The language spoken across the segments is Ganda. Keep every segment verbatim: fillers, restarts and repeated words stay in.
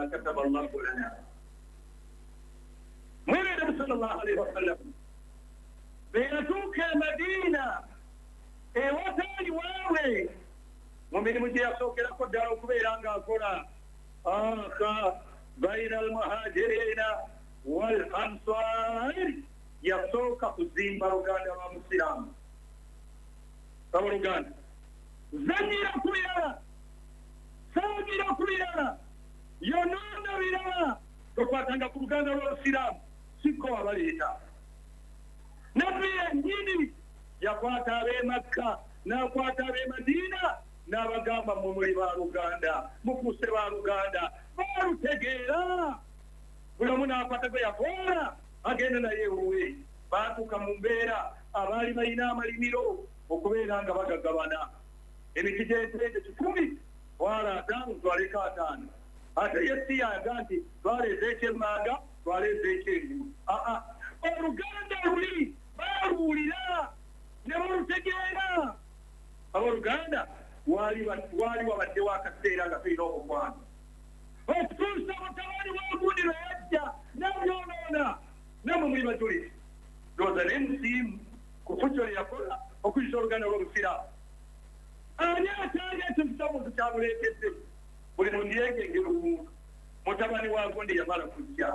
ما كتب الله لنا. مولد صلى الله عليه وسلم بيتوك مدينة وتاني واوي ومن مجيء سوك لكو دارو كبيرانغا كورا آخا بين المهاجرين والأنصار يسوك خزين باروغان ومسلم باروغان زنيرا كويا ساجيرا كويا يونانا ويرا تقواتanga kuruganda rw'Abasiraamu siko abaleta nabbi yennyini yakwata ab'e Makka n'akwata ab'e Madiina n'abagamba mu muli ba Luganda mukuse ba Luganda baalutegeera buli omu n'akwata gwe yakola agenda naye ewuwe baatuuka mu mbeera abaali balina amalimiro okubeera nga bagagabana emiti gy'entende kikumi twala ataano twaleka ataano ate yesi yaga nti twaleeza ekyemmanga twaleeza ekyenju aa oluganda luli baaluwulira ne balutegeera abooluganda wali wabaddewo akaseera nga tulina omukwano okutuusa mutabani wagundi lwe yajja n'abyonoona namwe muli bajulire ndowooza n'emusiimu ku fujjo lye yakola okuyisa oluganda lw'Obusiraamu ani ataali ekintu ky'omuntu kyamuleetedde buli muntu yeegengera omuntu mutabani wagundi yamala kujja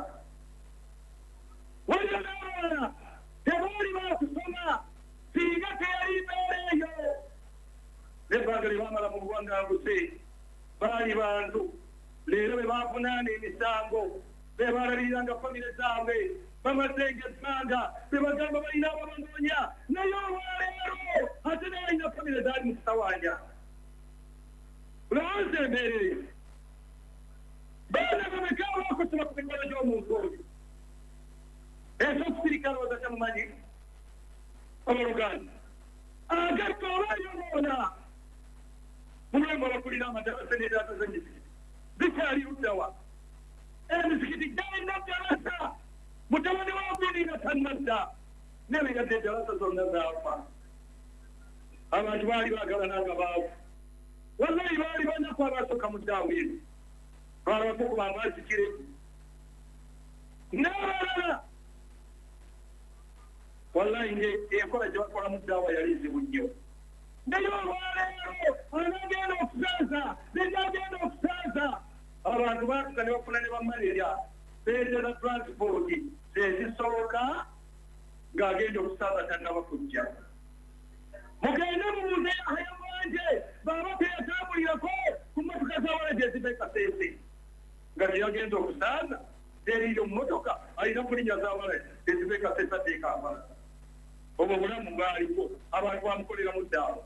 waliyo n'abaana tebaali baakusoma singa teyali mbeera eyo n'ebbanga lye baamala mu buwanganguse baali bantu leero be baavunaana emisango be baalaliiranga famire zaabwe bamazenga ebbanga be bagamba balina ababanoonya naye olwaleero ate naye alina famire zaali mu kusawanya ulowooza embeera eyo baana bameka abaakosoma ku mikono gy'omuntu oyo eky'okusirika lowooza kyamumanyi obaluganda agatta obayonoona mulembe abakulira amadarasa n'eddata z'emizikiti zikyali luddawa emizikiti gyalina ddalasa mutabani waguliina tannadda n'ebigadde eddalasa zonna zaafa abantu baali baagalana nga baavu wallahi baali banaku abasooka mu ddaawo eno balabako kuba amazikire n'abalala wallahi enkola gye bakola mu ddaawa yali nzibu nnyo naye olwaleero anagenda okusaaza nenagenda okusaaza abantu baatuka ne bafuna ne bamalerya beetera transport zezisoboka ng'agenda okusaaza tannaba kujja mugende mubuuze yahaya wanje baaba teyatambulirako ku mmotoka zawalaje eziva ekaseese nga teyagenda okusaaza teriire mu mmotoka alina kulinya zawalaje eziva ekaseese ateekampala obwo bulamu bwaliko abantu bamukoleramu ddaawo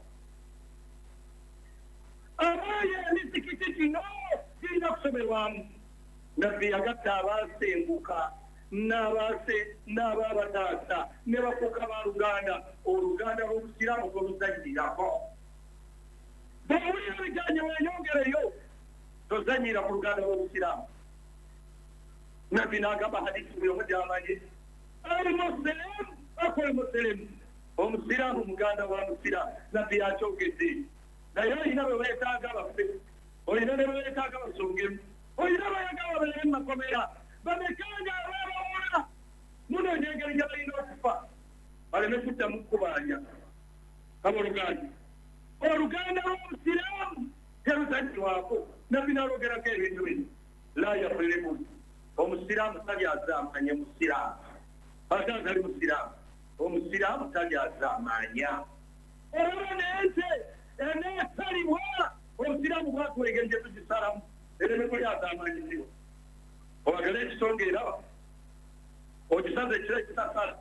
abaaye emizikiti kino kirina kusomerwamu nabbi yagatta abaasenguka n'abaabataasa ne bafuuka ba Luganda oluganda lw'Obusiraamu lw'oluzanyirirako bw'owulira bijanye weeyongereyo tozanyira ku luganda lw'Obusiraamu nabbi n'agamba hadisi buli omu gy'amanyi almusilimu akol musilimu omusiraamu muganda wa musiraamu nabbi yakyogedde naye olina bwe beetaaga baffe olina ne bwe beetaaga basongemu olina bayagala babeere mu makomera bamekanga abaabawula munoonya engeri gye balina okufa baleme kuddamu kkubanja aboluganda oluganda lw'Obusiraamu teruzanyirwako nabbi nalogerako ebintu bino la yafirimu omusiraamu talyazaamanya musiraamu ate atali musiraamu omusiraamu talyazaamanya olaba nente eneesalibwa obusiraamu bwatuwa engeri gye tugisalamu ereme kulyazaamanyizibwa obagala ekisonga eraba ogisaza ekiro ekitasala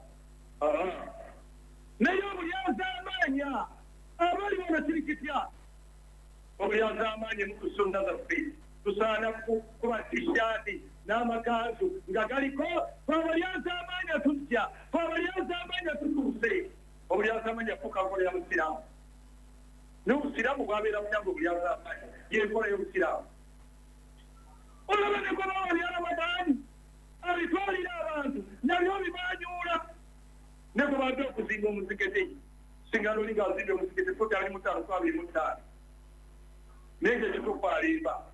naye obulyazaamanya abali bona kiri kitya obulyazaamanya mu sunna zaffe tusaana kuba tishaati n'amakanzu nga galiko twabalyazaamanya tutya twabalyazaamanya tutuuse obulyazaamanya fukakola ya busiraamu n'obusiraamu bwabeera munyango obulyazaamanya yenkola y'obusiraamu olaba ne gobawa lya Ramadaani abitwalira abantu nabyo bibanyuula ne bwe badde okuzimba omuzikete singa noli ng'azimba omuzikete foti ali mutaano twabiri mutaano naye ekyo kituufu alimba